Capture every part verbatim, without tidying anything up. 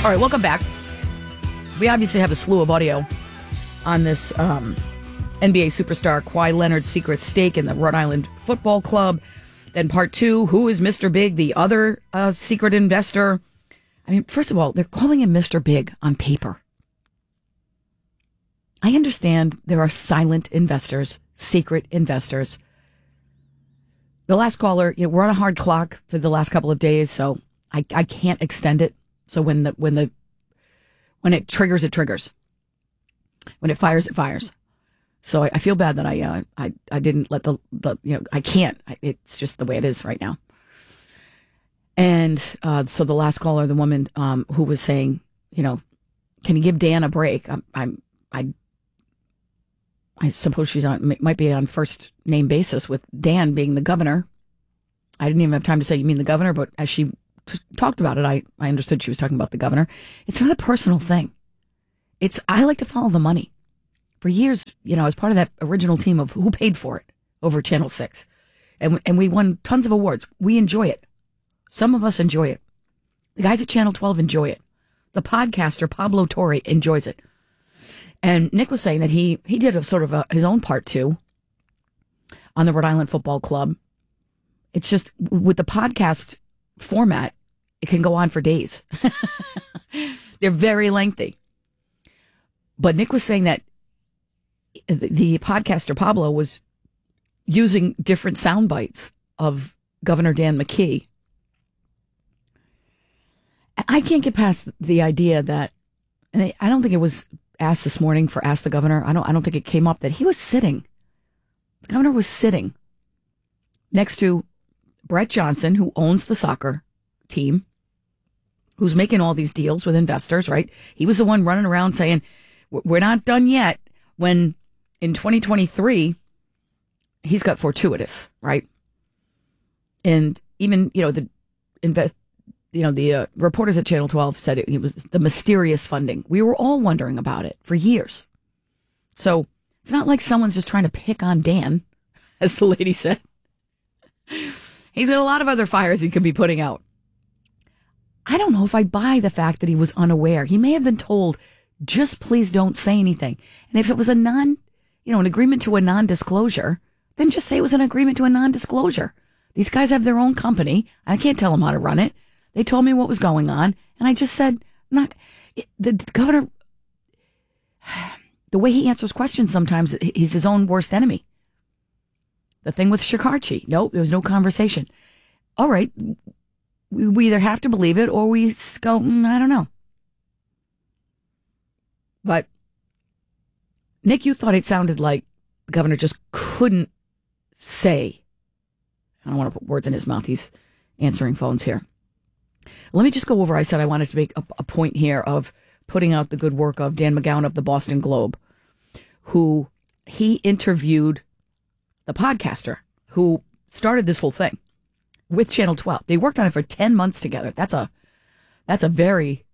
All right, welcome back. We obviously have a slew of audio on this um, N B A superstar Kawhi Leonard's secret stake in the Rhode Island Football Club. Then part two, who is Mister Big, the other uh, secret investor? I mean, first of all, they're calling him Mister Big on paper. I understand there are silent investors, secret investors. The last caller, you know, we're on a hard clock for the last couple of days, so I, I can't extend it. So when the when the when it triggers, it triggers. When it fires, it fires. So I, I feel bad that I uh, I I didn't let the, the you know I can't. I, it's just the way it is right now. And uh, so the last caller, the woman um, who was saying, you know, can you give Dan a break? I'm I'm I I suppose she's on might be on first name basis with Dan being the governor. I didn't even have time to say you mean the governor, but as she t- talked about it, I, I understood she was talking about the governor. It's not a personal thing. It's I like to follow the money. For years, you know, as part of that original team of who paid for it over Channel six. And, and we won tons of awards. We enjoy it. Some of us enjoy it. The guys at Channel twelve enjoy it. The podcaster, Pablo Torre, enjoys it. And Nick was saying that he, he did a sort of a, his own part too on the Rhode Island Football Club. It's just with the podcast format, it can go on for days. They're very lengthy. But Nick was saying that the podcaster Pablo was using different sound bites of Governor Dan McKee. I can't get past the idea that, and I don't think it was asked this morning for Ask the Governor. I don't, I don't think it came up that he was sitting. The governor was sitting next to Brett Johnson, who owns the soccer team, who's making all these deals with investors, right? He was the one running around saying, we're not done yet. When in twenty twenty-three, he's got fortuitous, right? And even, you know, the invest, you know, the uh, reporters at Channel twelve said it, it was the mysterious funding. We were all wondering about it for years. So it's not like someone's just trying to pick on Dan, as the lady said. He's got a lot of other fires he could be putting out. I don't know if I buy the fact that he was unaware. He may have been told, just please don't say anything. And if it was a non, you know, an agreement to a non-disclosure, then just say it was an agreement to a non-disclosure. These guys have their own company. I can't tell them how to run it. They told me what was going on. And I just said, not the, the governor, the way he answers questions sometimes, he's his own worst enemy. The thing with Shikarchi. Nope, there was no conversation. All right. We, we either have to believe it or we go, mm, I don't know. But, Nick, you thought it sounded like the governor just couldn't say. I don't want to put words in his mouth. He's answering phones here. Let me just go over. I said I wanted to make a, a point here of putting out the good work of Dan McGowan of the Boston Globe, who he interviewed the podcaster who started this whole thing with Channel twelve. They worked on it for ten months together. That's a, that's a very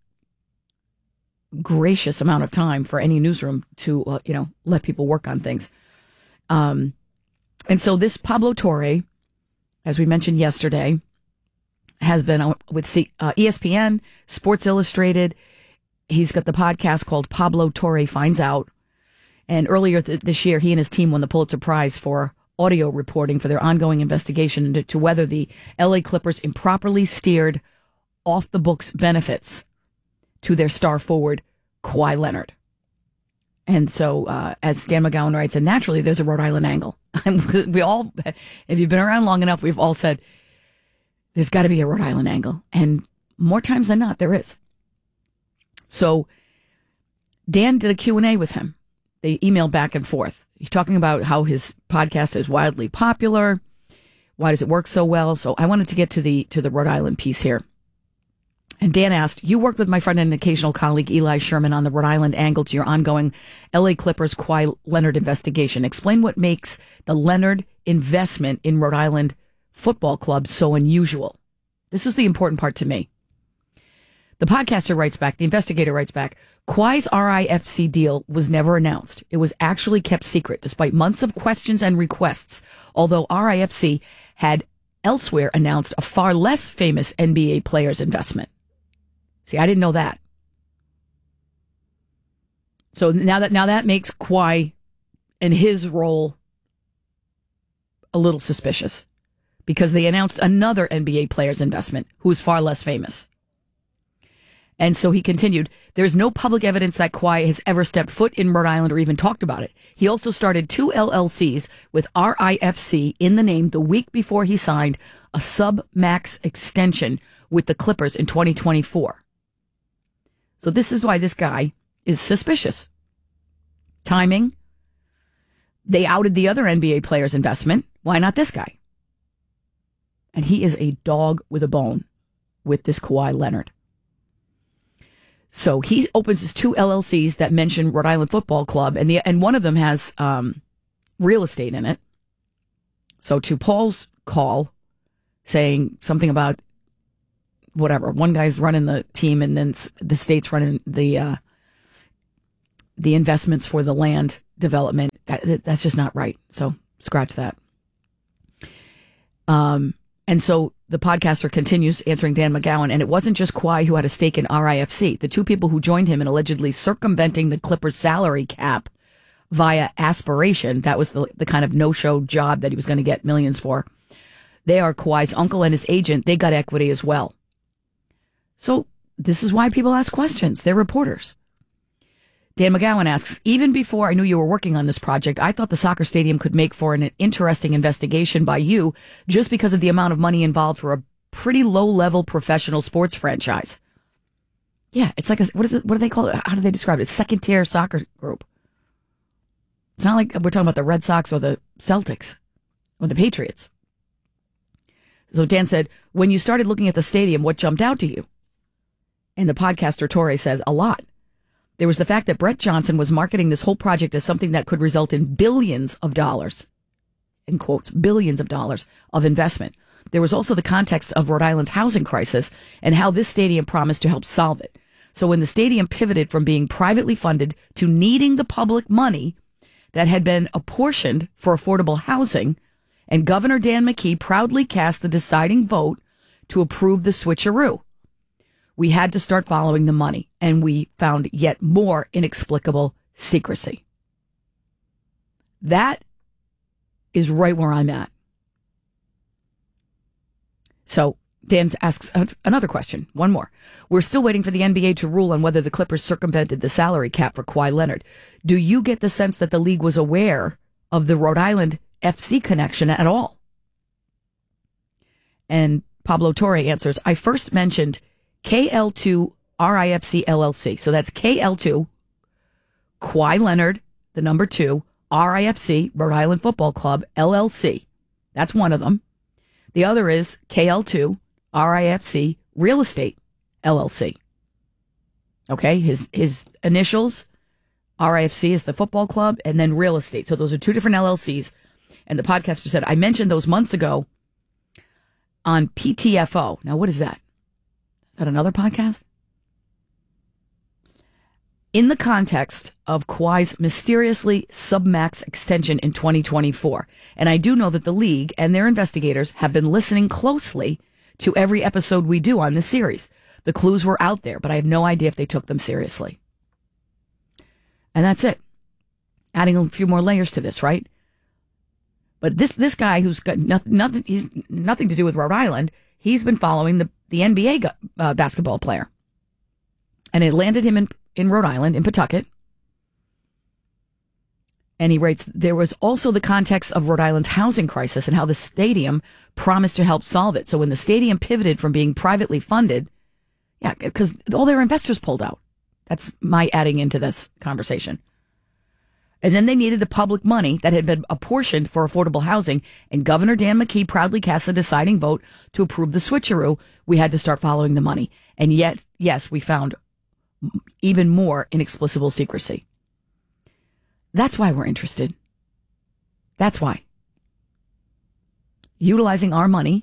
gracious amount of time for any newsroom to, uh, you know, let people work on things. Um, and so this Pablo Torre, as we mentioned yesterday, has been with C- uh, E S P N, Sports Illustrated. He's got the podcast called Pablo Torre Finds Out. And earlier th- this year, he and his team won the Pulitzer Prize for audio reporting for their ongoing investigation into to whether the L A Clippers improperly steered off the books benefits to their star forward, Kawhi Leonard. And so, uh, as Dan McGowan writes, and naturally there's a Rhode Island angle. we all, if you've been around long enough, we've all said, there's got to be a Rhode Island angle. And more times than not, there is. So Dan did a Q and A with him. They emailed back and forth. He's talking about how his podcast is wildly popular. Why does it work so well? So I wanted to get to the to the Rhode Island piece here. And Dan asked, you worked with my friend and occasional colleague Eli Sherman on the Rhode Island angle to your ongoing L A Clippers Kawhi Leonard investigation. Explain what makes the Leonard investment in Rhode Island Football Club so unusual. This is the important part to me. The podcaster writes back, the investigator writes back, Kawhi's R I F C deal was never announced. It was actually kept secret despite months of questions and requests, although R I F C had elsewhere announced a far less famous N B A player's investment. See, I didn't know that. So now that now that makes Kawhi and his role a little suspicious because they announced another N B A player's investment who is far less famous. And so he continued, there's no public evidence that Kawhi has ever stepped foot in Rhode Island or even talked about it. He also started two L L Cs with R I F C in the name the week before he signed a sub-max extension with the Clippers in twenty twenty-four. So this is why this guy is suspicious. Timing. They outed the other N B A player's investment. Why not this guy? And he is a dog with a bone with this Kawhi Leonard. So he opens his two L L Cs that mention Rhode Island Football Club, and the and one of them has um, real estate in it. So to Paul's call, saying something about whatever, one guy's running the team, and then the state's running the uh, the investments for the land development. That, that's just not right. So scratch that. Um, and so the podcaster continues answering Dan McGowan, and it wasn't just Kawhi who had a stake in R I F C. The two people who joined him in allegedly circumventing the Clippers salary cap via aspiration, that was the, the kind of no-show job that he was going to get millions for. They are Kawhi's uncle and his agent. They got equity as well. So this is why people ask questions. They're reporters. Dan McGowan asks, even before I knew you were working on this project, I thought the soccer stadium could make for an interesting investigation by you just because of the amount of money involved for a pretty low-level professional sports franchise. Yeah, it's like, a, what is it? What do they call it? How do they describe it? Second-tier soccer group. It's not like we're talking about the Red Sox or the Celtics or the Patriots. So Dan said, when you started looking at the stadium, what jumped out to you? And the podcaster Torre says, a lot. There was the fact that Brett Johnson was marketing this whole project as something that could result in billions of dollars, in quotes, billions of dollars of investment. There was also the context of Rhode Island's housing crisis and how this stadium promised to help solve it. So when the stadium pivoted from being privately funded to needing the public money that had been apportioned for affordable housing, and Governor Dan McKee proudly cast the deciding vote to approve the switcheroo, we had to start following the money, and we found yet more inexplicable secrecy. That is right where I'm at. So Dan asks another question, one more. We're still waiting for the N B A to rule on whether the Clippers circumvented the salary cap for Kawhi Leonard. Do you get the sense that the league was aware of the Rhode Island F C connection at all? And Pablo Torre answers, I first mentioned K L two R I F C L L C. So that's K L two, Kawhi Leonard, the number two, R I F C, Rhode Island Football Club, L L C. That's one of them. The other is K L two, R I F C, Real Estate, L L C. Okay, his his initials, R I F C is the football club, and then Real Estate. So those are two different L L Cs. And the podcaster said, I mentioned those months ago on P T F O. Now, what is that? Is that another podcast? In the context of Kawhi's mysteriously submax extension in twenty twenty-four. And I do know that the league and their investigators have been listening closely to every episode we do on this series. The clues were out there, but I have no idea if they took them seriously. And that's it. Adding a few more layers to this, right? But this this guy who's got nothing, nothing, he's nothing to do with Rhode Island, he's been following the, the N B A uh, basketball player. And it landed him in, in Rhode Island, in Pawtucket. And he writes, there was also the context of Rhode Island's housing crisis and how the stadium promised to help solve it. So when the stadium pivoted from being privately funded, yeah, because all their investors pulled out. That's my adding into this conversation. And then they needed the public money that had been apportioned for affordable housing, and Governor Dan McKee proudly cast the deciding vote to approve the switcheroo. We had to start following the money. And yet, yes, we found even more inexplicable secrecy. That's why we're interested. That's why. Utilizing our money,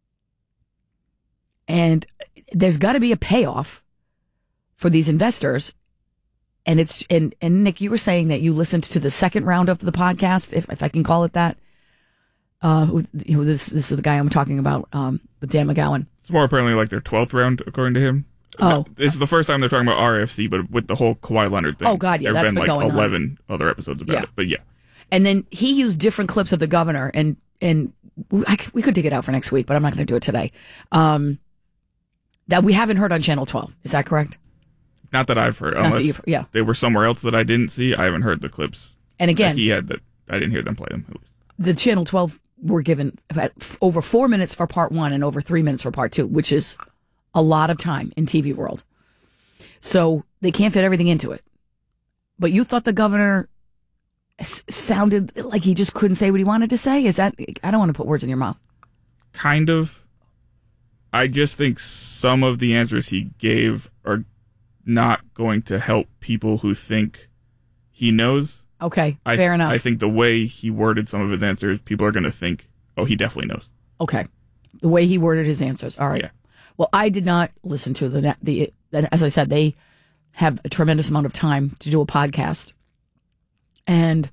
and there's got to be a payoff for these investors. And it's and, and Nick, you were saying that you listened to the second round of the podcast, if if I can call it that. Uh, who, who this this is the guy I'm talking about, um, with Dan McGowan. It's more apparently like their twelfth round, according to him. Oh. This is the first time they're talking about R F C, but with the whole Kawhi Leonard thing. Oh, God, yeah, there that's have been been like going on. eleven other episodes about Yeah. it. But yeah. And then he used different clips of the governor, and and I, we could dig it out for next week, but I'm not going to do it today. Um, that we haven't heard on Channel twelve. Is that correct? Not that I've heard, Not that unless you've- yeah. they were somewhere else that I didn't see. I haven't heard the clips. And again, that he had that I didn't hear them play them, at least. the Channel twelve were given over four minutes for part one and over three minutes for part two, which is a lot of time in T V world. So they can't fit everything into it. But you thought the governor s- sounded like he just couldn't say what he wanted to say? Is that, I don't want to put words in your mouth. Kind of. I just think some of the answers he gave are not going to help people who think he knows. Okay, I, fair enough. I think the way he worded some of his answers, people are going to think, oh, he definitely knows. Okay. The way he worded his answers. All right. Yeah. Well, I did not listen to the, the, as I said, they have a tremendous amount of time to do a podcast. And,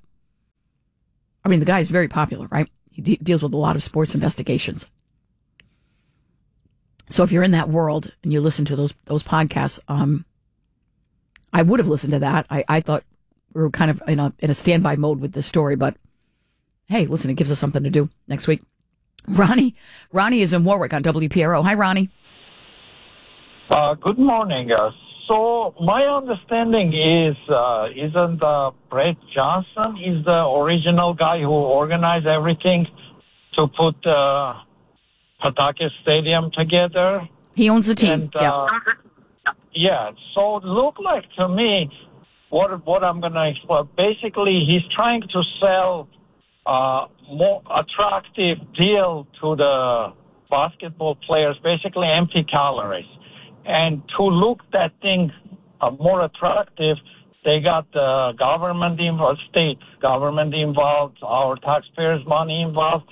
I mean, the guy is very popular, right? He de- deals with a lot of sports investigations. So if you're in that world and you listen to those those podcasts, um, I would have listened to that. I, I thought we were kind of in a in a standby mode with this story, but hey, listen, it gives us something to do next week. Ronnie, Ronnie is in Warwick on W P R O. Hi, Ronnie. Uh, good morning. Uh, so my understanding is, uh, isn't uh, Brett Johnson is the original guy who organized everything to put uh, Pawtucket Stadium together? He owns the team. And, uh, yeah. yeah. So it looked like to me, what what I'm going to explain. Basically, he's trying to sell uh, more attractive deal to the basketball players, basically empty calories. And to look that thing uh, more attractive, they got the government involved, state government involved, our taxpayers' money involved.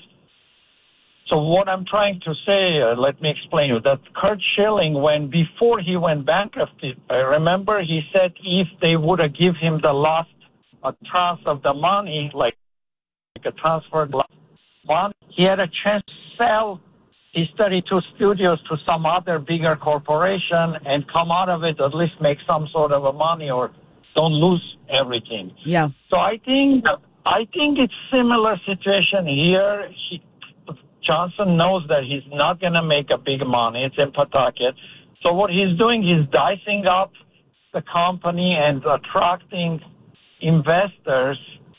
So what I'm trying to say, uh, let me explain you, that Kurt Schilling, when before he went bankrupt, I remember he said if they would have give him the last uh, tranche of the money, like, like a transferred money, he had a chance to sell his thirty-two studios to some other bigger corporation and come out of it, at least make some sort of a money or don't lose everything. Yeah. So I think I think it's similar situation here. He, Johnson knows that he's not going to make a big money. It's in Pawtucket. So what he's doing is dicing up the company and attracting investors.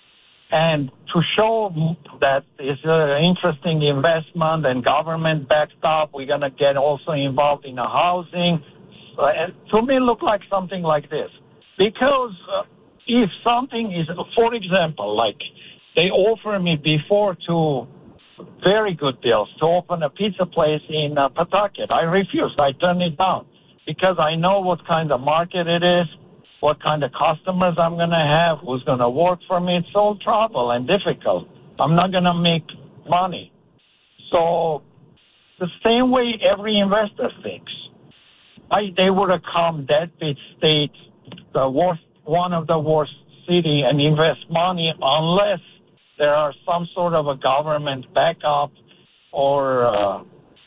And to show that it's an interesting investment and government backed up, we're going to get also involved in the housing. Uh, and to me, it look like something like this. Because uh, if something is, for example, like they offer me before to very good deals to open a pizza place in uh, Pawtucket. I refused. I turned it down because I know what kind of market it is, what kind of customers I'm going to have, who's going to work for me. It's all trouble and difficult. I'm not going to make money. So the same way every investor thinks. I, they would have come deadbeat state, the worst, one of the worst city, and invest money unless there are some sort of a government backup or uh,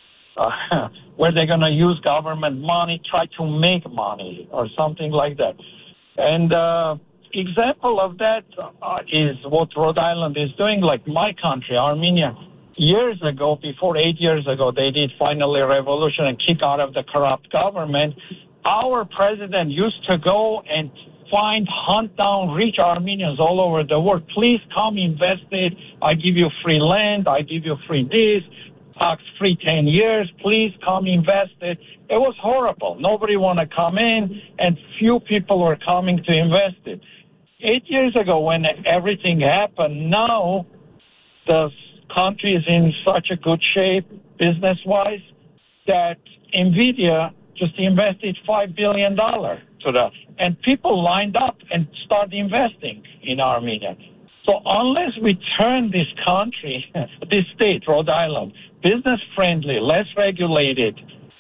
uh, where they're going to use government money, try to make money or something like that. And uh, example of that uh, is what Rhode Island is doing, like my country, Armenia. Years ago, before eight years ago, they did finally a revolution and kick out of the corrupt government. Our president used to go and find, hunt down rich Armenians all over the world. Please come invest it. I give you free land. I give you free this, tax free ten years. Please come invest it. It was horrible. Nobody want to come in, and few people were coming to invest it. Eight years ago, when everything happened, now the country is in such a good shape business-wise that NVIDIA just invested five billion dollars to that. And people lined up and started investing in Armenia. So unless we turn this country, this state, Rhode Island, business-friendly, less regulated,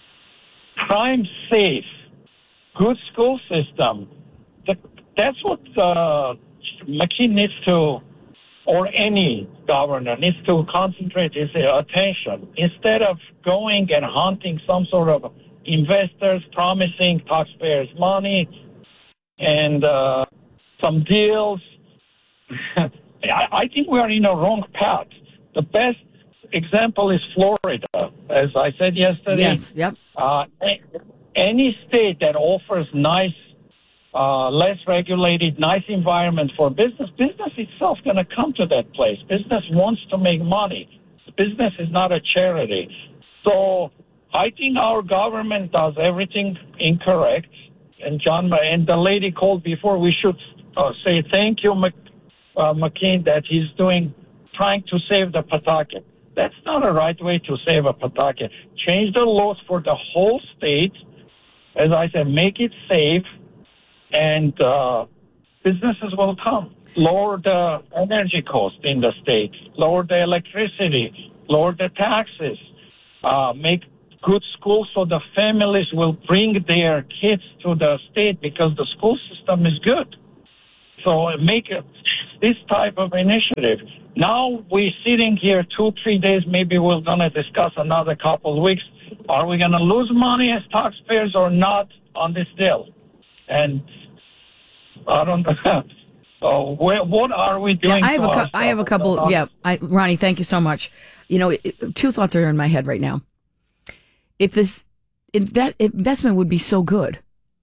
crime-safe, good school system, that, that's what uh, McKee needs to, or any governor needs to concentrate his attention. Instead of going and hunting some sort of investors promising taxpayers money and uh, some deals. I, I think we are in a wrong path. The best example is Florida. As I said yesterday, yes, yep. Uh, any state that offers nice, uh, less regulated, nice environment for business, business itself going to come to that place. Business wants to make money. Business is not a charity. So I think our government does everything incorrect. And John and the lady called before, we should uh, say thank you, Mc, uh, McCain, that he's doing, trying to save the Pawtucket. That's not a right way to save a Pawtucket. Change the laws for the whole state. As I said, make it safe, and uh, businesses will come. Lower the energy cost in the state, lower the electricity, lower the taxes, uh, make good schools so the families will bring their kids to the state because the school system is good. So make it, this type of initiative. Now we're sitting here two, three days, maybe we're going to discuss another couple of weeks. Are we going to lose money as taxpayers or not on this deal? And I don't know. So where, what are we doing? Yeah, I have to a cu- I have a couple. Yeah, I, Ronnie, thank you so much. You know, it, two thoughts are in my head right now. If this inve- investment would be so good,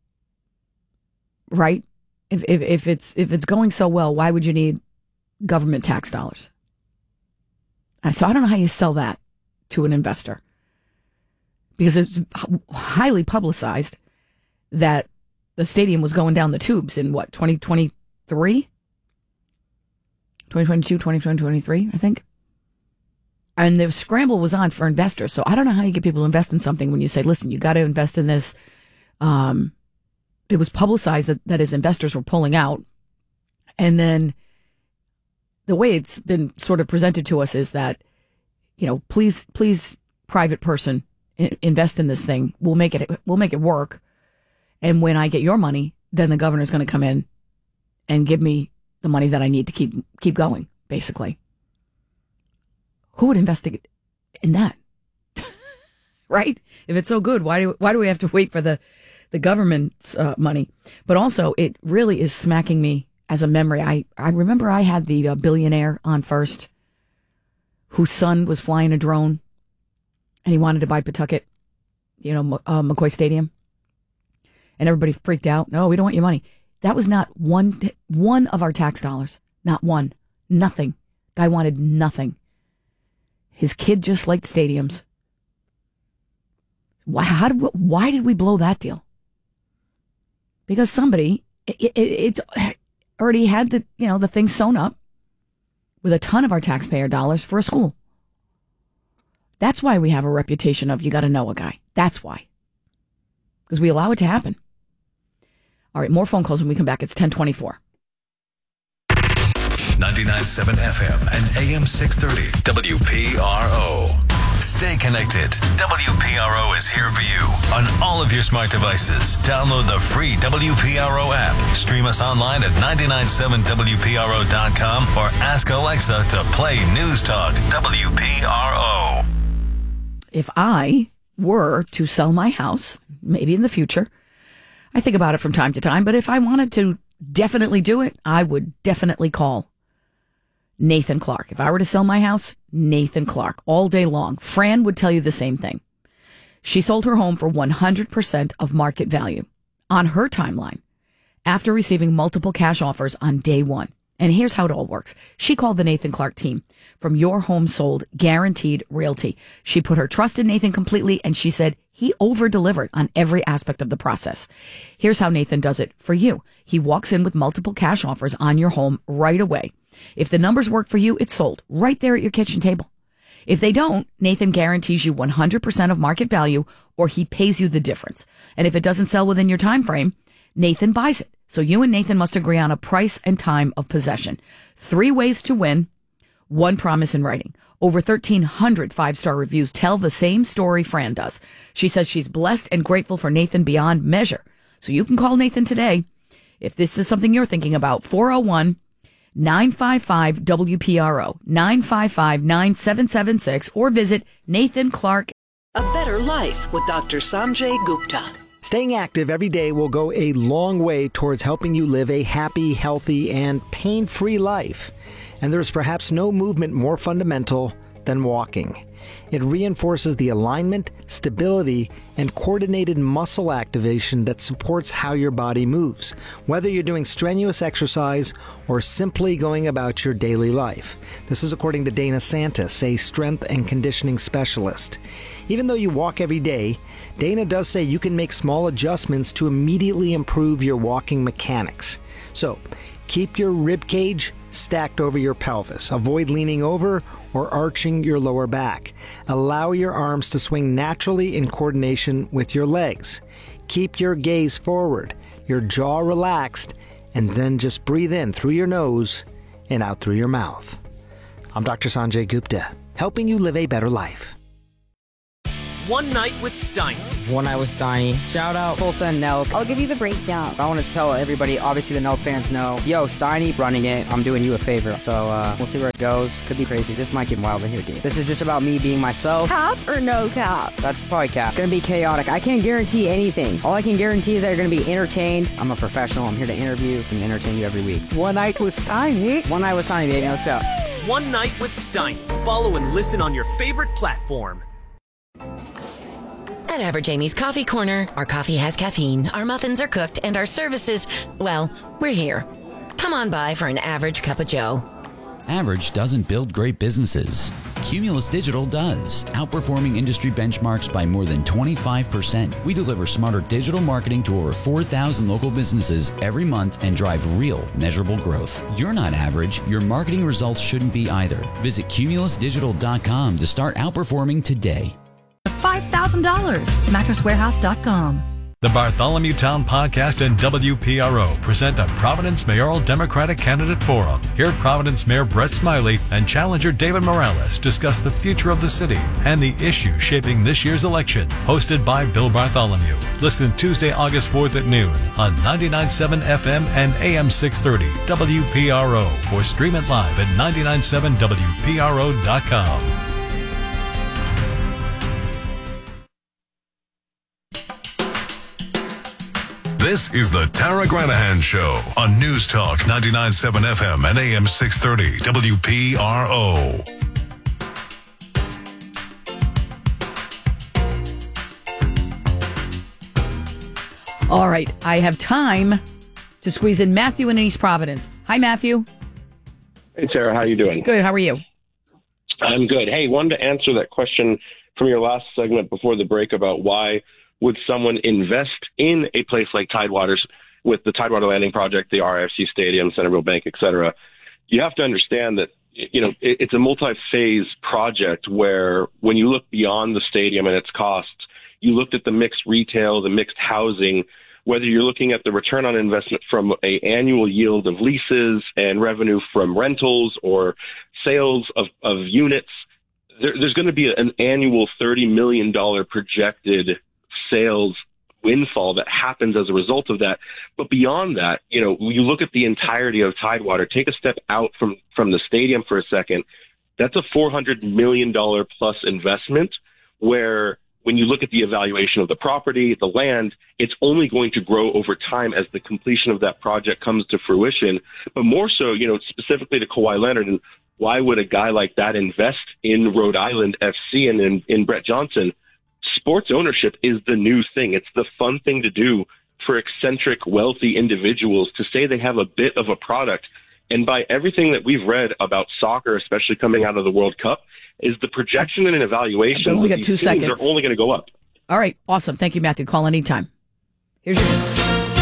right? If, if if it's if it's going so well, why would you need government tax dollars? So I don't know how you sell that to an investor, because it's highly publicized that the stadium was going down the tubes in what, twenty twenty-three, twenty twenty-two, twenty twenty-three, I think. And the scramble was on for investors. So I don't know how you get people to invest in something when you say, listen, you got to invest in this. Um, it was publicized that, that his investors were pulling out. And then the way it's been sort of presented to us is that, you know, please, please, private person, invest in this thing. We'll make it, we'll make it work. And when I get your money, then the governor's going to come in and give me the money that I need to keep, keep going, basically. Who would invest in that? Right? If it's so good, why do, why do we have to wait for the, the government's uh, money? But also, it really is smacking me as a memory. I, I remember I had the uh, billionaire on first whose son was flying a drone and he wanted to buy Pawtucket, you know, uh, McCoy Stadium. And everybody freaked out. No, we don't want your money. That was not one, one of our tax dollars. Not one. Nothing. Guy wanted nothing. His kid just liked stadiums. Why, how did we, why did we blow that deal? Because somebody, it, it, it's already had the, you know, the thing sewn up with a ton of our taxpayer dollars for a school. That's why we have a reputation of you got to know a guy. That's why. Because we allow it to happen. All right, more phone calls when we come back. It's ten twenty-four. ninety-nine point seven F M and A M six thirty W P R O. Stay connected. W P R O is here for you on all of your smart devices. Download the free W P R O app. Stream us online at nine nine seven W P R O dot com or ask Alexa to play News Talk W P R O. If I were to sell my house, maybe in the future, I think about it from time to time, but if I wanted to definitely do it, I would definitely call Nathan Clark. If I were to sell my house, Nathan Clark, all day long. Fran would tell you the same thing. She sold her home for one hundred percent of market value on her timeline after receiving multiple cash offers on day one. And here's how it all works. She called the Nathan Clark team from Your Home Sold Guaranteed Realty. She put her trust in Nathan completely, and she said he over-delivered on every aspect of the process. Here's how Nathan does it for you. He walks in with multiple cash offers on your home right away. If the numbers work for you, it's sold right there at your kitchen table. If they don't, Nathan guarantees you one hundred percent of market value, or he pays you the difference. And if it doesn't sell within your time frame, Nathan buys it. So you and Nathan must agree on a price and time of possession. Three ways to win, one promise in writing. Over thirteen hundred five-star reviews tell the same story Fran does. She says she's blessed and grateful for Nathan beyond measure. So you can call Nathan today if this is something you're thinking about. four oh one, nine five five, W P R O, nine five five, nine seven seven six, or visit Nathan Clark. A better Life with Doctor Sanjay Gupta. Staying active every day will go a long way towards helping you live a happy, healthy, and pain-free life. And there's perhaps no movement more fundamental than walking. It reinforces the alignment, stability, and coordinated muscle activation that supports how your body moves, whether you're doing strenuous exercise or simply going about your daily life. This is according to Dana Santis, a strength and conditioning specialist. Even though you walk every day, Dana does say you can make small adjustments to immediately improve your walking mechanics. So, keep your rib cage stacked over your pelvis. Avoid leaning over or arching your lower back. Allow your arms to swing naturally in coordination with your legs. Keep your gaze forward, your jaw relaxed, and then just breathe in through your nose and out through your mouth. I'm Doctor Sanjay Gupta, helping you live a better life. One Night with Steiny. One Night with Steiny. Shout out Full Send Nelk. I'll give you the breakdown. I want to tell everybody, obviously the Nelk fans know, yo, Steiny running it, I'm doing you a favor. So uh, we'll see where it goes. Could be crazy. This might get wild in here, dude. This is just about me being myself. Cap or no cap? That's probably cap. Gonna be chaotic. I can't guarantee anything. All I can guarantee is that you're gonna be entertained. I'm a professional. I'm here to interview and entertain you every week. One Night with Steiny. One Night with Steiny, baby. Let's go. One Night with Steiny. Follow and listen on your favorite platform. At Average Amy's Coffee Corner, our coffee has caffeine, our muffins are cooked, and our services, well, we're here. Come on by for an average cup of joe. Average doesn't build great businesses. Cumulus Digital does, outperforming industry benchmarks by more than twenty-five percent. We deliver smarter digital marketing to over four thousand local businesses every month and drive real, measurable growth. You're not average. Your marketing results shouldn't be either. Visit cumulus digital dot com to start outperforming today. five thousand dollars. mattress warehouse dot com. The Bartholomew Town Podcast and W P R O present a Providence Mayoral Democratic Candidate Forum. Hear Providence Mayor Brett Smiley and challenger David Morales discuss the future of the city and the issues shaping this year's election. Hosted by Bill Bartholomew. Listen Tuesday, August fourth at noon on ninety-nine point seven F M and A M six thirty W P R O or stream it live at nine nine seven W P R O dot com. This is the Tara Granahan Show on News Talk ninety-nine point seven F M and A M six thirty W P R O. All right, I have time to squeeze in Matthew in East Providence. Hi, Matthew. Hey, Tara, how you doing? Good, how are you? I'm good. Hey, wanted to answer that question from your last segment before the break about why would someone invest in a place like Tidewaters with the Tidewater Landing Project, the R I F C Stadium, Centerville Bank, et cetera? You have to understand that, you know, it's a multi-phase project where when you look beyond the stadium and its costs, you looked at the mixed retail, the mixed housing, whether you're looking at the return on investment from a annual yield of leases and revenue from rentals or sales of, of units, there, there's going to be an annual thirty million dollars projected sales windfall that happens as a result of that. But beyond that, you know, you look at the entirety of Tidewater, take a step out from, from the stadium for a second. That's a four hundred million dollars plus investment where when you look at the evaluation of the property, the land, it's only going to grow over time as the completion of that project comes to fruition. But more so, you know, specifically to Kawhi Leonard, and why would a guy like that invest in Rhode Island F C and in, in Brett Johnson? Sports ownership is the new thing. It's the fun thing to do for eccentric, wealthy individuals to say they have a bit of a product. And by everything that we've read about soccer, especially coming out of the World Cup, is the projection and evaluation only of got these two teams seconds. are only going to go up. All right, awesome. Thank you, Matthew. Call anytime. Here's your news.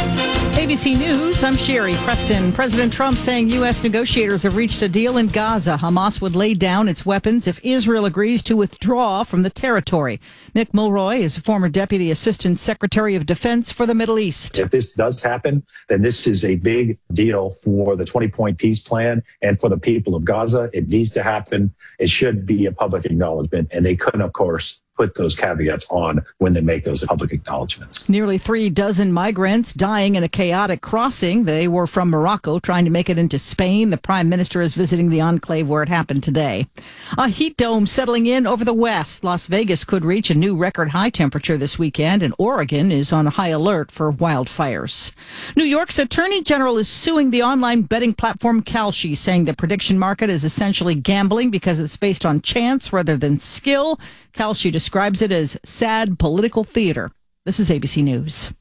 A B C News, I'm Sherry Preston. President Trump saying U S negotiators have reached a deal in Gaza. Hamas would lay down its weapons if Israel agrees to withdraw from the territory. Mick Mulroy is a former Deputy Assistant Secretary of Defense for the Middle East. If this does happen, then this is a big deal for the twenty-point peace plan and for the people of Gaza. It needs to happen. It should be a public acknowledgement, and they couldn't, of course, put those caveats on when they make those public acknowledgments. Nearly three dozen migrants dying in a chaotic crossing. They were from Morocco trying to make it into Spain. The prime minister is visiting the enclave where it happened today. A heat dome settling in over the west. Las Vegas could reach a new record high temperature this weekend, and Oregon is on high alert for wildfires. New York's attorney general is suing the online betting platform Kalshi, saying the prediction market is essentially gambling because it's based on chance rather than skill. Kalshi describes it as sad political theater. This is A B C News.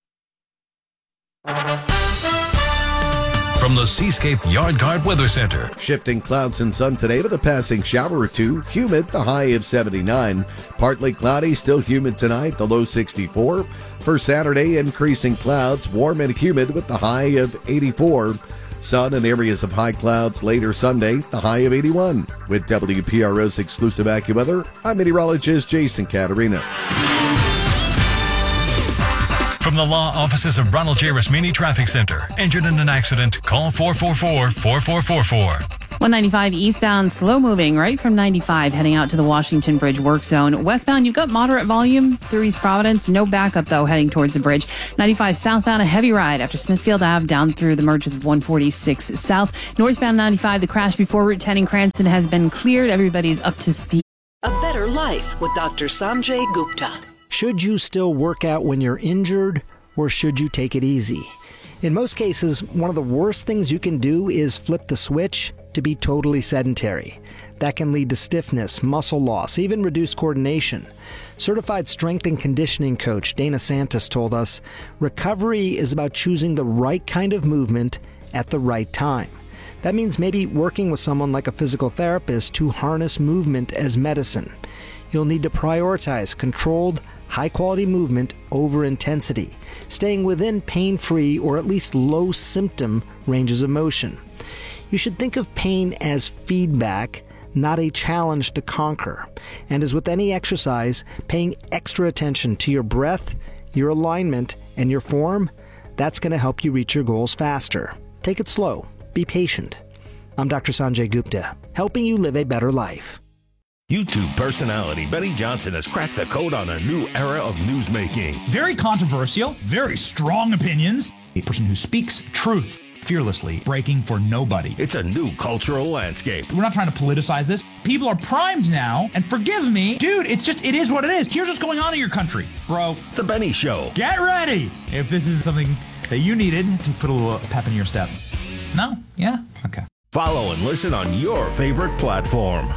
From the Seascape Yard Guard Weather Center. Shifting clouds and sun today with a passing shower or two. Humid, the high of seventy-nine. Partly cloudy, still humid tonight, the low sixty-four. For Saturday, increasing clouds, warm and humid with the high of eighty-four. Sun and areas of high clouds later Sunday, the high of eighty-one. With W P R O's exclusive AccuWeather, I'm meteorologist Jason Caterina. From the law offices of Ronald J. Rasmini Traffic Center. Injured in an accident? Call four four four, four four four four. one ninety-five eastbound, slow moving right from ninety-five, heading out to the Washington Bridge work zone. Westbound, you've got moderate volume through East Providence. No backup, though, heading towards the bridge. ninety-five southbound, a heavy ride after Smithfield Avenue down through the merge with one forty-six South. Northbound ninety-five, the crash before Route ten in Cranston has been cleared. Everybody's up to speed. A better life with Doctor Sanjay Gupta. Should you still work out when you're injured, or should you take it easy? In most cases, one of the worst things you can do is flip the switch to be totally sedentary. That can lead to stiffness, muscle loss, even reduced coordination. Certified strength and conditioning coach Dana Santos told us, recovery is about choosing the right kind of movement at the right time. That means maybe working with someone like a physical therapist to harness movement as medicine. You'll need to prioritize controlled, high-quality movement over intensity, staying within pain-free or at least low-symptom ranges of motion. You should think of pain as feedback, not a challenge to conquer. And as with any exercise, paying extra attention to your breath, your alignment, and your form, that's going to help you reach your goals faster. Take it slow. Be patient. I'm Doctor Sanjay Gupta, helping you live a better life. YouTube personality Benny Johnson has cracked the code on a new era of newsmaking. Very controversial, very strong opinions. A person who speaks truth fearlessly, breaking for nobody. It's a new cultural landscape. We're not trying to politicize this. People are primed now, and forgive me, dude, it's just, it is what it is. Here's what's going on in your country, bro. The Benny Show. Get ready if this is something that you needed to put a little pep in your step. No? Yeah? Okay. Follow and listen on your favorite platform.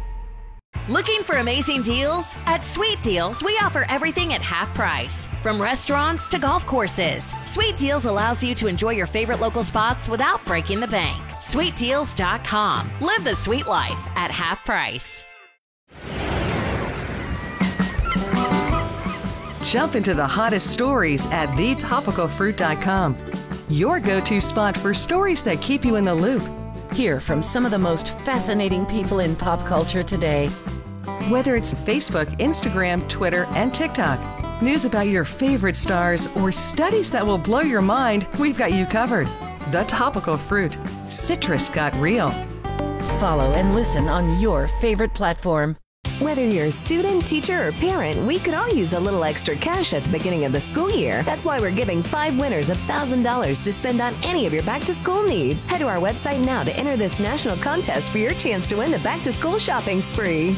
Looking for amazing deals? At Sweet Deals, we offer everything at half price. From restaurants to golf courses, Sweet Deals allows you to enjoy your favorite local spots without breaking the bank. sweet deals dot com. Live the sweet life at half price. Jump into the hottest stories at the topical fruit dot com. Your go-to spot for stories that keep you in the loop. Hear from some of the most fascinating people in pop culture today. Whether it's Facebook, Instagram, Twitter, and TikTok, news about your favorite stars, or studies that will blow your mind, we've got you covered. The Topical Fruit. Citrus got real. Follow and listen on your favorite platform. Whether you're a student, teacher, or parent, we could all use a little extra cash at the beginning of the school year. That's why we're giving five winners one thousand dollars to spend on any of your back-to-school needs. Head to our website now to enter this national contest for your chance to win the back-to-school shopping spree.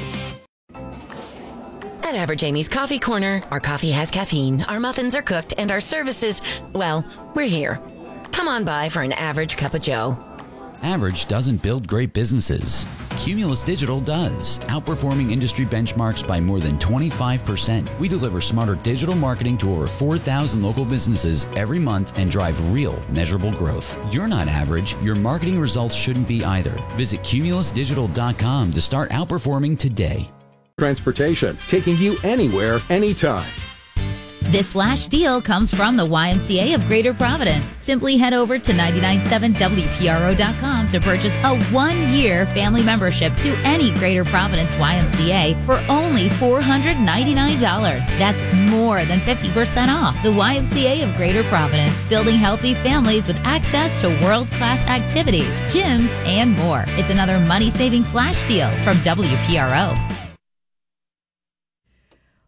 At Average Amy's Coffee Corner, our coffee has caffeine, our muffins are cooked, and our services, well, we're here. Come on by for an average cup of joe. Average doesn't build great businesses. Cumulus Digital does, outperforming industry benchmarks by more than twenty-five percent. We deliver smarter digital marketing to over four thousand local businesses every month and drive real, measurable growth. You're not average. Your marketing results shouldn't be either. Visit cumulus digital dot com to start outperforming today. Transportation, taking you anywhere, anytime. This flash deal comes from the Y M C A of Greater Providence. Simply head over to nine nine seven W P R O dot com to purchase a one-year family membership to any Greater Providence Y M C A for only four hundred ninety-nine dollars. That's more than fifty percent off. The Y M C A of Greater Providence, building healthy families with access to world-class activities, gyms, and more. It's another money-saving flash deal from W P R O.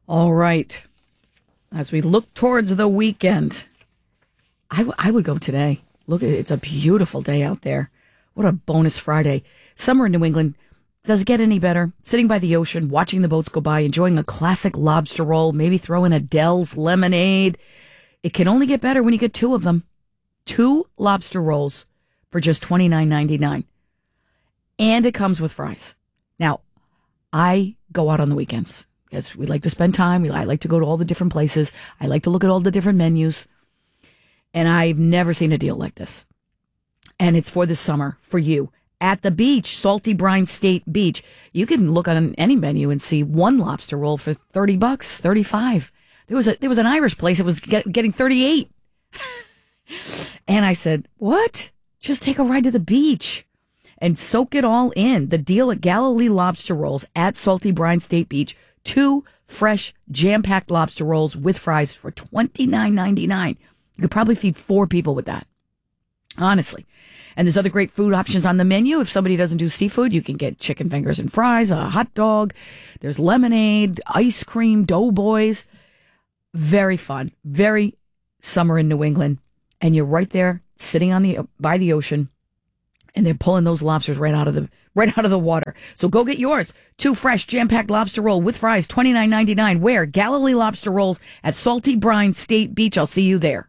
All right. As we look towards the weekend, I, w- I would go today. Look, it's a beautiful day out there. What a bonus Friday. Summer in New England. Does it get any better? Sitting by the ocean, watching the boats go by, enjoying a classic lobster roll, maybe throw in a Dell's lemonade. It can only get better when you get two of them. Two lobster rolls for just twenty-nine ninety-nine. And it comes with fries. Now, I go out on the weekends because we like to spend time. We, I like to go to all the different places. I like to look at all the different menus. And I've never seen a deal like this. And it's for this summer, for you. At the beach, Salty Brine State Beach. You can look on any menu and see one lobster roll for thirty bucks, thirty-five. There was a there was an Irish place that was get, getting thirty-eight. And I said, what? Just take a ride to the beach and soak it all in. The deal at Galilee Lobster Rolls at Salty Brine State Beach. Two fresh, jam-packed lobster rolls with fries for twenty-nine ninety-nine. You could probably feed four people with that. Honestly. And there's other great food options on the menu. If somebody doesn't do seafood, you can get chicken fingers and fries, a hot dog. There's lemonade, ice cream, doughboys. Very fun. Very summer in New England. And you're right there sitting on the by the ocean, and they're pulling those lobsters right out of the right out of the water. So go get yours. Two fresh jam-packed lobster roll with fries, twenty-nine ninety-nine. Where? Galilee Lobster Rolls at Salty Brine State Beach. I'll see you there.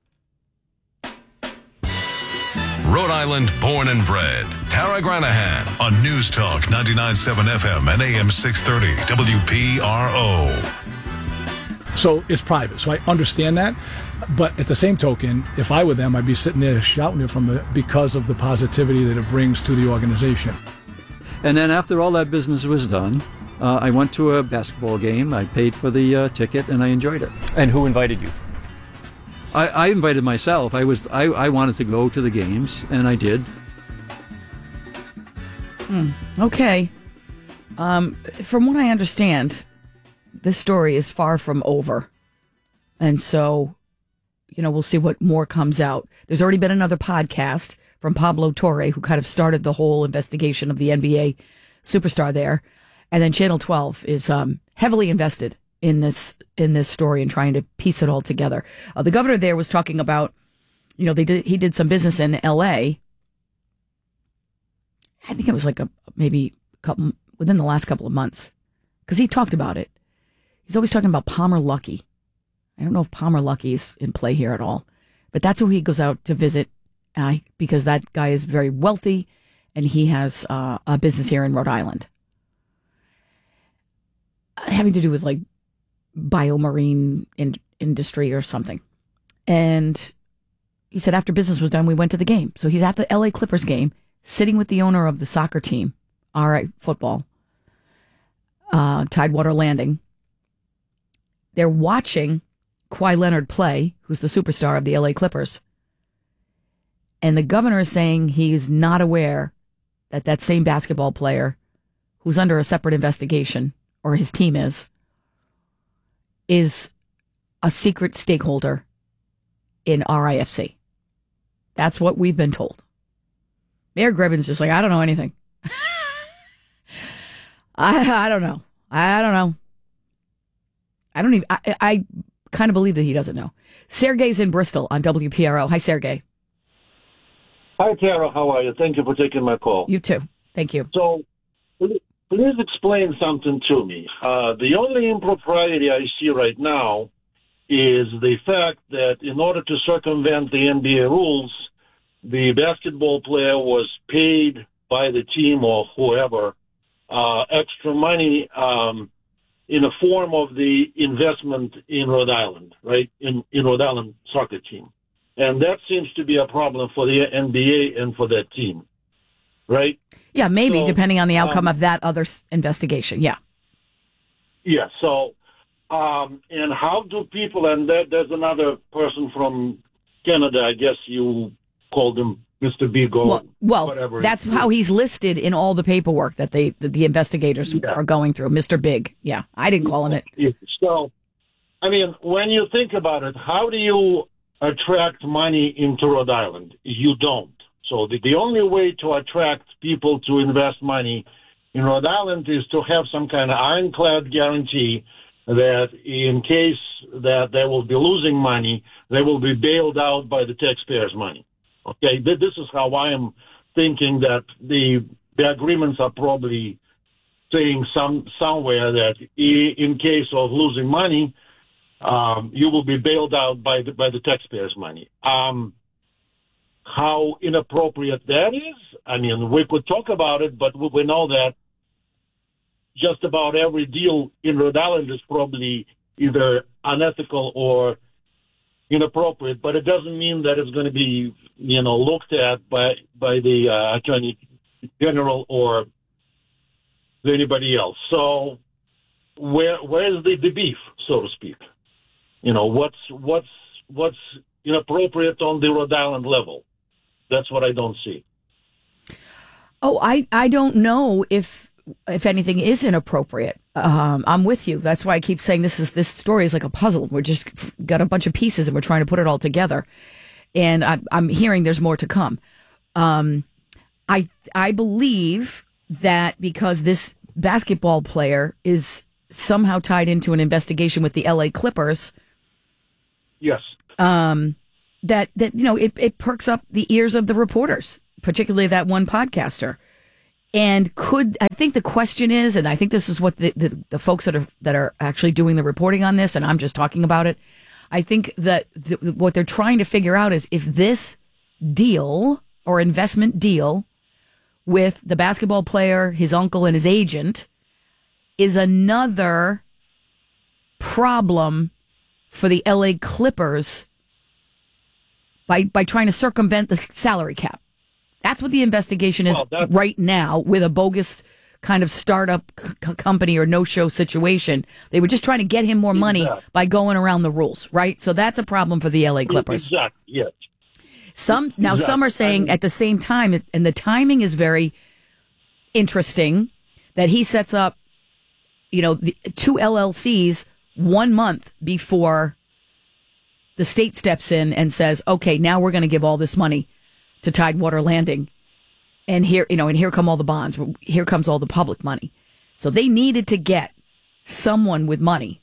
Rhode Island born and bred. Tara Granahan on News Talk ninety-nine point seven F M and A M six thirty W P R O. So it's private, so I understand that. But at the same token, if I were them, I'd be sitting there shouting it from the because of the positivity that it brings to the organization. And then after all that business was done, uh, I went to a basketball game. I paid for the uh, ticket, and I enjoyed it. And who invited you? I, I invited myself. I was I, I wanted to go to the games, and I did. Hmm. Okay. Um, from what I understand, this story is far from over. And so, you know, we'll see what more comes out. There's already been another podcast from Pablo Torre, who kind of started the whole investigation of the N B A superstar there. And then Channel twelve is um, heavily invested in this in this story and trying to piece it all together. Uh, the governor there was talking about, you know, they did he did some business in L A. I think it was like a maybe a couple within the last couple of months, because he talked about it. He's always talking about Palmer Luckey. I don't know if Palmer Luckey is in play here at all, but that's who he goes out to visit uh, because that guy is very wealthy and he has uh, a business here in Rhode Island, having to do with like biomarine in- industry or something. And he said after business was done, we went to the game. So he's at the L A Clippers game, sitting with the owner of the soccer team, all right, football, uh, Tidewater Landing. They're watching Kawhi Leonard play, who's the superstar of the L A Clippers. And the governor is saying he's not aware that that same basketball player, who's under a separate investigation, or his team is, is a secret stakeholder in R I F C. That's what we've been told. Mayor Grebbin's just like, I don't know anything. I I don't know. I don't know. I don't even, I, I kind of believe that he doesn't know. Sergey's in Bristol on W P R O. Hi, Sergey. Hi, Tara. How are you? Thank you for taking my call. You too. Thank you. So, please explain something to me. Uh, the only impropriety I see right now is the fact that in order to circumvent the N B A rules, the basketball player was paid by the team or whoever uh, extra money um, in the form of the investment in Rhode Island, right, in, in Rhode Island soccer team. And that seems to be a problem for the N B A and for that team, right? Yeah, maybe, so, depending on the outcome um, of that other investigation, yeah. Yeah, so, um, and how do people, and there, there's another person from Canada, I guess you called him Mister Big or well, well whatever. That's how he's listed in all the paperwork that they that the investigators yeah. are going through. Mister Big. Yeah, I didn't call him it. So, I mean, when you think about it, how do you attract money into Rhode Island? You don't. So the, the only way to attract people to invest money in Rhode Island is to have some kind of ironclad guarantee that in case that they will be losing money, they will be bailed out by the taxpayers' money. Okay, this is how I am thinking that the the agreements are probably saying some somewhere that in case of losing money, um, you will be bailed out by the by the taxpayers' money. Um, how inappropriate that is, I mean, we could talk about it, but we know that just about every deal in Rhode Island is probably either unethical or inappropriate, but it doesn't mean that it's going to be, you know, looked at by by the uh, Attorney General or anybody else. So where where's the, the beef, so to speak? You know, what's what's what's inappropriate on the Rhode Island level? That's what I don't see. Oh, I, I don't know if if anything is inappropriate. Um, I'm with you. That's why I keep saying this is this story is like a puzzle. We're just got a bunch of pieces and we're trying to put it all together. And I, I'm hearing there's more to come. Um, I I believe that because this basketball player is somehow tied into an investigation with the L A Clippers. Yes. Um, that that you know it, it perks up the ears of the reporters, particularly that one podcaster. And could I think the question is, and I think this is what the, the, the folks that are that are actually doing the reporting on this, and I'm just talking about it. I think that the, what they're trying to figure out is if this deal or investment deal with the basketball player, his uncle, and his agent is another problem for the L A Clippers by by trying to circumvent the salary cap. That's what the investigation is well, right now with a bogus kind of startup c- company or no-show situation. They were just trying to get him more money exactly. by going around the rules, right? So that's a problem for the L A Clippers. Exactly, yes. Some Now, exactly. some are saying I mean, at the same time, and the timing is very interesting, that he sets up, you know, the two L L Cs one month before the state steps in and says, okay, now we're going to give all this money to Tidewater Landing. And here, you know, and here come all the bonds. Here comes all the public money. So they needed to get someone with money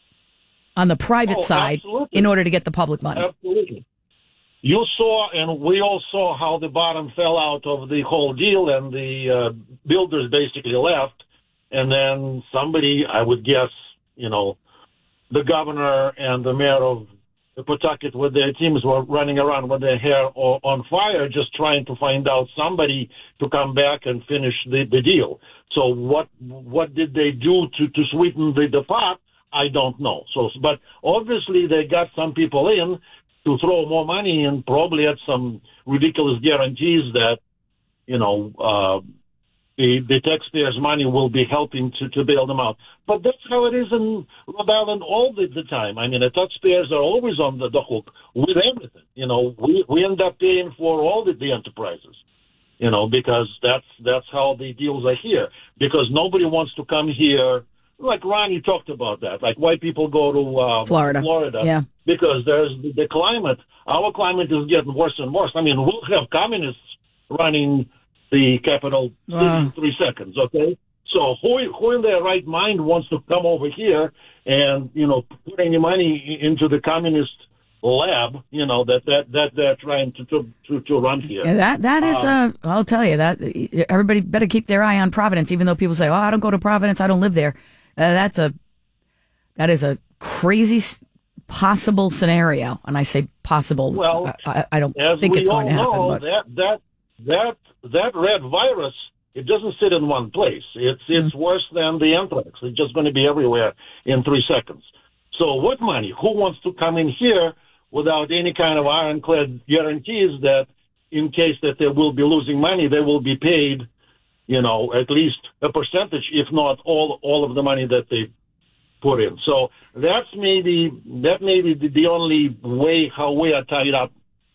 on the private oh, side absolutely. in order to get the public money. Absolutely. You saw, and we all saw how the bottom fell out of the whole deal, and the uh, builders basically left. And then somebody, I would guess, you know, the governor and the mayor of Pawtucket with their teams were running around with their hair on fire, just trying to find out somebody to come back and finish the, the deal. So what what did they do to, to sweeten the, the pot? I don't know. So, but obviously they got some people in to throw more money in, probably at some ridiculous guarantees that, you know, uh, the, the taxpayers' money will be helping to, to bail them out. But that's how it is in Rhode Island all the, the time. I mean, the taxpayers are always on the, the hook with everything. You know, we, we end up paying for all the, the enterprises, you know, because that's that's how the deals are here. Because nobody wants to come here. Like Ron, you talked about that. Like why people go to uh, Florida. Florida. Yeah. Because there's the, the climate. Our climate is getting worse and worse. I mean, we'll have communists running the capital wow. in three seconds, okay? So who, who in their right mind wants to come over here and, you know, put any money into the communist lab, you know, that, that, that they're trying to, to, to, to run here? Yeah, that, that is, um, uh, I'll tell you, that everybody better keep their eye on Providence, even though people say, oh, I don't go to Providence, I don't live there. Uh, that's a, that is a crazy possible scenario. And I say possible, well, I, I don't think it's going to happen. Know, but that, that, that, that red virus, it doesn't sit in one place. It's it's mm. worse than the anthrax. It's just going to be everywhere in three seconds. So what money? Who wants to come in here without any kind of ironclad guarantees that in case that they will be losing money, they will be paid, you know, at least a percentage, if not all all of the money that they put in. So that's maybe that may be the, the only way how we are tied up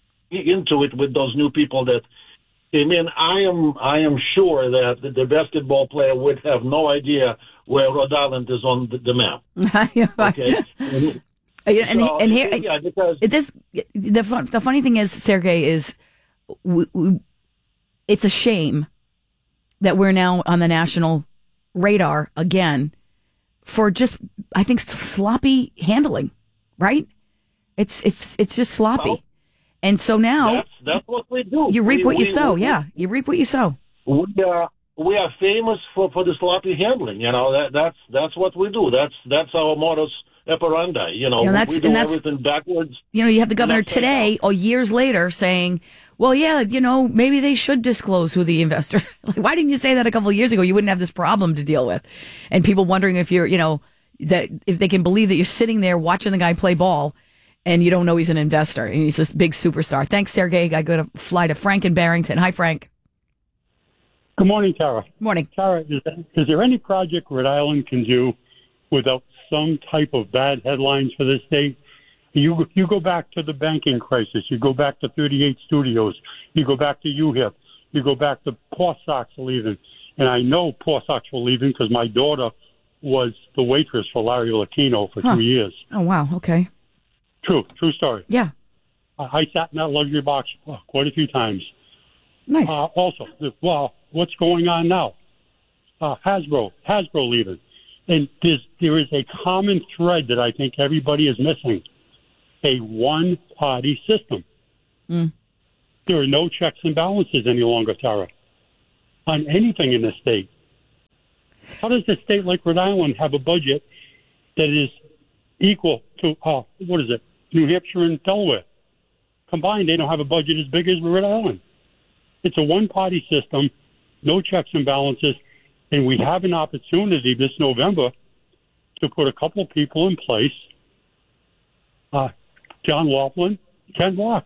into it with those new people that came in. I am I am sure that the, the basketball player would have no idea where Rhode Island is on the, the map. Okay. and, and, so, and here, yeah, because this the fun, the funny thing is, Sergey, is we, we, it's a shame that we're now on the national radar again for just, I think, sloppy handling, right? It's it's it's just sloppy. Well, and so now that's, that's what we do. You reap we, what you we, sow. We, yeah, you reap what you sow. We are we are famous for, for the sloppy handling. You know that that's that's what we do. That's that's our modus operandi. You know, you know that's, we do and that's, everything backwards. You know, you have the governor today, or years later, saying, "Well, yeah, you know, maybe they should disclose who the investors." Like, why didn't you say that a couple of years ago? You wouldn't have this problem to deal with, and people wondering if you're, you know, that if they can believe that you're sitting there watching the guy play ball. And you don't know he's an investor, and he's this big superstar. Thanks, Sergey. I got to fly to Frank in Barrington. Hi, Frank. Good morning, Tara. Morning. Tara, is, is there any project Rhode Island can do without some type of bad headlines for this state? You you go back to the banking crisis. You go back to thirty-eight Studios. You go back to U H I P. You go back to Port Sox leaving. And I know Port Sox were leaving because my daughter was the waitress for Larry Latino for huh. two years. Oh, wow. Okay. True, true story. Yeah. I, I sat in that luxury box uh, quite a few times. Nice. Uh, also, well, what's going on now? Uh, Hasbro, Hasbro leaving. And there's, there is a common thread that I think everybody is missing. A one-party system. Mm. There are no checks and balances any longer, Tara, on anything in the state. How does a state like Rhode Island have a budget that is equal to, uh, what is it, New Hampshire and Delaware? Combined, they don't have a budget as big as Rhode Island. It's a one-party system, no checks and balances, and we have an opportunity this November to put a couple of people in place, uh, John Laughlin, Ken Block.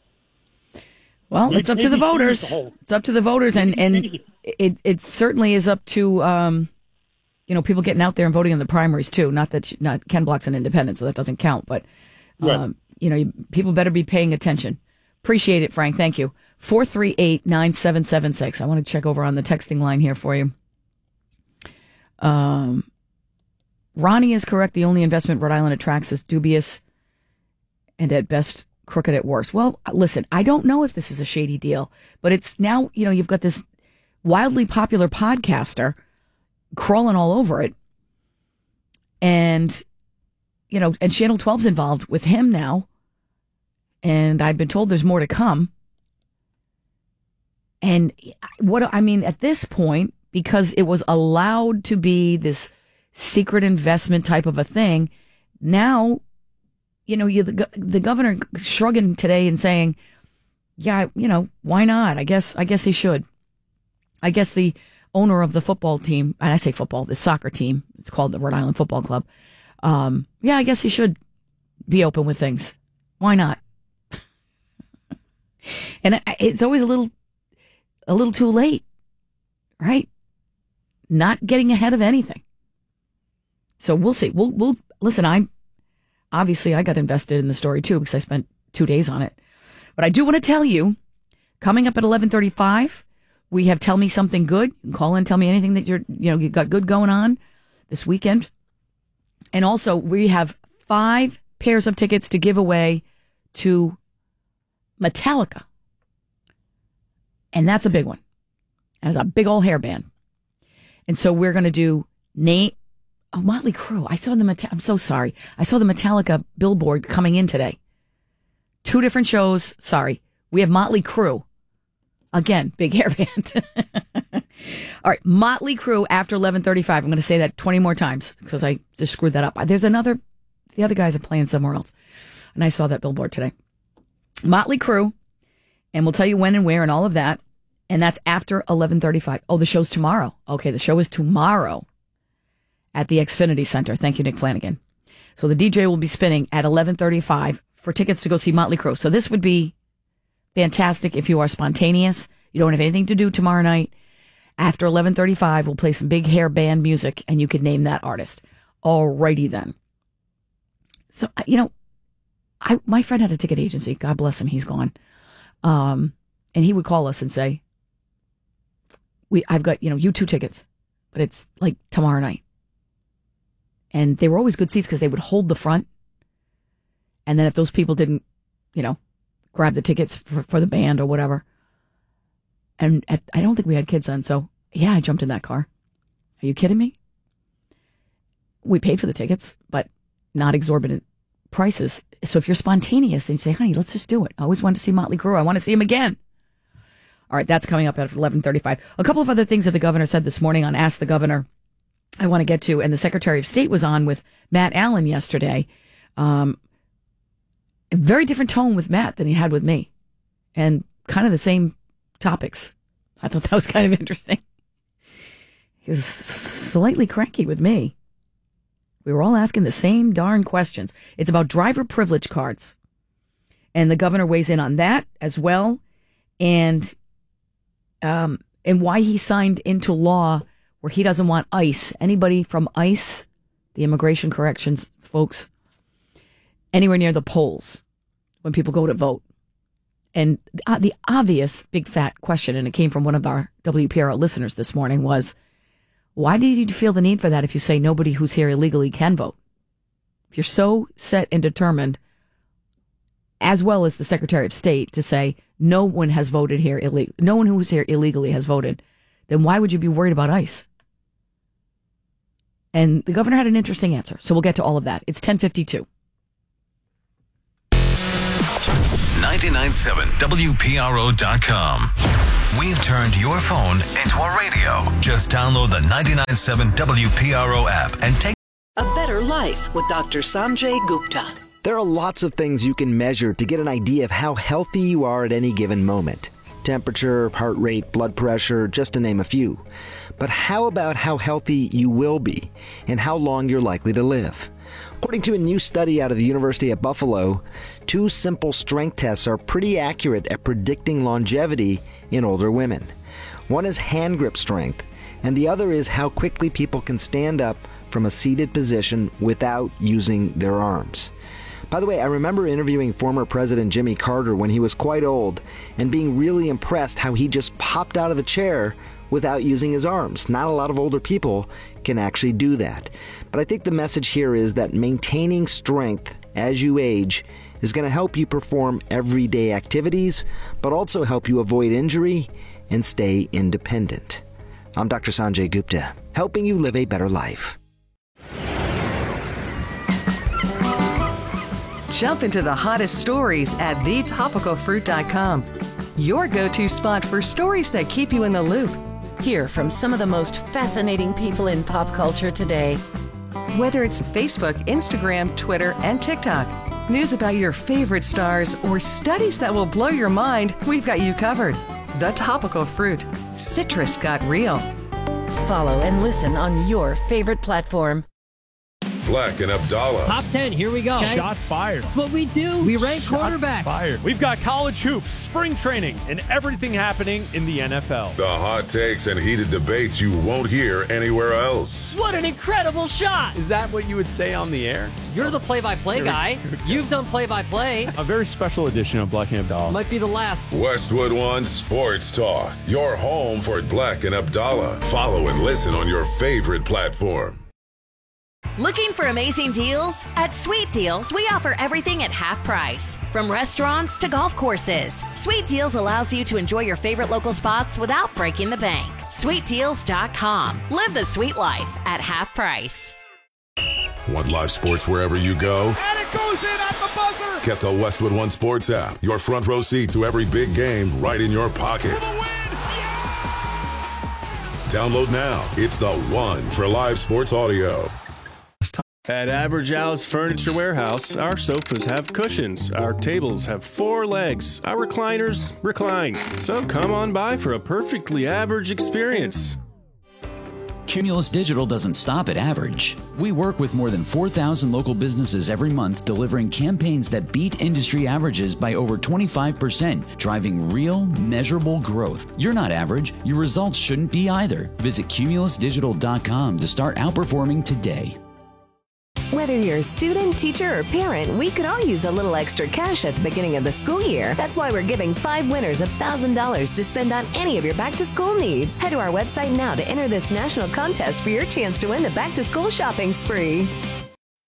Well, Maybe, it's up to the voters. The it's up to the voters, and, and it, it certainly is up to, um, you know, people getting out there and voting in the primaries, too. Not that you, not Ken Block's an independent, so that doesn't count, but, um, right. you know, you, people better be paying attention. Appreciate it, Frank. Thank you. four three eight, nine seven seven six. I want to check over on the texting line here for you. Um, Ronnie is correct. The only investment Rhode Island attracts is dubious and at best crooked at worst. Well, listen, I don't know if this is a shady deal, but it's now, you know, you've got this wildly popular podcaster crawling all over it. And, you know, and Channel twelve's involved with him now. And I've been told there's more to come. And what, I mean, at this point, because it was allowed to be this secret investment type of a thing, now, you know, you the, the governor shrugging today and saying, yeah, you know, why not? I guess, I guess he should. I guess the owner of the football team, and I say football, the soccer team, it's called the Rhode Island Football Club. Um, yeah, I guess he should be open with things. Why not? And it's always a little, a little too late, right? Not getting ahead of anything. So we'll see. We'll, we'll listen. I obviously I got invested in the story too because I spent two days on it. But I do want to tell you, coming up at eleven thirty-five, we have Tell Me Something Good. You can call in, tell me anything that you're, you know, you got good going on this weekend. And also, we have five pairs of tickets to give away to Metallica. And that's a big one. And it's a big old hairband. And so we're going to do Nate, oh, Motley Crue. I saw the, Met- I'm so sorry. I saw the Metallica billboard coming in today. Two different shows. Sorry. We have Motley Crue. Again, big hairband. All right. Motley Crue after eleven thirty-five. I'm going to say that twenty more times because I just screwed that up. There's another, the other guys are playing somewhere else. And I saw that billboard today. Motley Crue. And we'll tell you when and where and all of that. And that's after eleven thirty-five. Oh, the show's tomorrow. Okay, the show is tomorrow at the Xfinity Center. Thank you, Nick Flanagan. So the D J will be spinning at eleven thirty-five for tickets to go see Motley Crue. So this would be fantastic if you are spontaneous. You don't have anything to do tomorrow night. After eleven thirty-five, we'll play some big hair band music, and you could name that artist. Alrighty then. So, you know, I my friend had a ticket agency. God bless him. He's gone. Um, and he would call us and say, "We, I've got, you know, you two tickets, but it's like tomorrow night." And they were always good seats because they would hold the front. And then if those people didn't, you know, grab the tickets for, for the band or whatever. And at, I don't think we had kids then. So yeah, I jumped in that car. Are you kidding me? we paid for the tickets, but not exorbitant prices. So if you're spontaneous and you say, honey, let's just do it. I always wanted to see Motley Crue. I want to see him again. All right, that's coming up at eleven thirty-five. A couple of other things that the governor said this morning on Ask the Governor I want to get to. And the Secretary of State was on with Matt Allen yesterday. Um, a very different tone with Matt than he had with me. And kind of the same topics. I thought that was kind of interesting. He was slightly cranky with me. We were all asking the same darn questions. It's about driver privilege cards. And the governor weighs in on that as well. And um, and why he signed into law where he doesn't want ICE, anybody from ICE, the Immigration Corrections folks, anywhere near the polls when people go to vote. And uh, the obvious big fat question, and it came from one of our W P R O listeners this morning, was, why did you feel the need for that if you say nobody who's here illegally can vote? If you're so set and determined, as well as the Secretary of State, to say no one has voted here illegally, no one who was here illegally has voted, then why would you be worried about ICE? And the governor had an interesting answer, so we'll get to all of that. It's ten fifty-two. nine nine seven W P R O dot com. We've turned your phone into a radio. Just download the nine nine seven W P R O app and take A Better Life with Doctor Sanjay Gupta. There are lots of things you can measure to get an idea of how healthy you are at any given moment. Temperature, heart rate, blood pressure, just to name a few. But how about how healthy you will be and how long you're likely to live? According to a new study out of the University at Buffalo, two simple strength tests are pretty accurate at predicting longevity in older women. One is hand grip strength, and the other is how quickly people can stand up from a seated position without using their arms. By the way, I remember interviewing former President Jimmy Carter when he was quite old and being really impressed how he just popped out of the chair without using his arms. Not a lot of older people can actually do that. But I think the message here is that maintaining strength as you age is going to help you perform everyday activities, but also help you avoid injury and stay independent. I'm Doctor Sanjay Gupta, helping you live a better life. Jump into the hottest stories at the topical fruit dot com. Your go-to spot for stories that keep you in the loop. Hear from some of the most fascinating people in pop culture today. Whether it's Facebook, Instagram, Twitter, and TikTok, news about your favorite stars, or studies that will blow your mind, we've got you covered. The Topical Fruit. Citrus got real. Follow and listen on your favorite platform. Black and Abdallah. Top ten, here we go. Okay. Shots fired. That's what we do. We rank Shots quarterbacks. Fired. We've got college hoops, spring training, and everything happening in the N F L. The hot takes and heated debates you won't hear anywhere else. What an incredible shot. Is that what you would say on the air? You're the play-by-play guy. You've done play-by-play. A very special edition of Black and Abdallah. Might be the last. Westwood One Sports Talk. Your home for Black and Abdallah. Follow and listen on your favorite platform. Looking for amazing deals? At Sweet Deals, we offer everything at half price. From restaurants to golf courses, Sweet Deals allows you to enjoy your favorite local spots without breaking the bank. sweet deals dot com. Live the sweet life at half price. Want live sports wherever you go? And it goes in at the buzzer! Get the Westwood One Sports app. Your front row seat to every big game right in your pocket. Download now. It's the one for live sports audio. At Average Al's Furniture Warehouse, our sofas have cushions, our tables have four legs, our recliners recline. So come on by for a perfectly average experience. Cumulus Digital doesn't stop at average. We work with more than four thousand local businesses every month, delivering campaigns that beat industry averages by over twenty-five percent, driving real, measurable growth. You're not average. Your results shouldn't be either. Visit cumulus digital dot com to start outperforming today. Whether you're a student, teacher, or parent, we could all use a little extra cash at the beginning of the school year. That's why we're giving five winners one thousand dollars to spend on any of your back-to-school needs. Head to our website now to enter this national contest for your chance to win the back-to-school shopping spree.